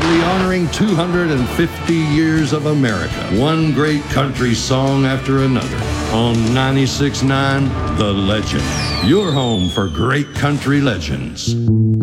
proudly honoring 250 years of America. One great country song after another. On 96.9, The Legend. Your home for great country legends.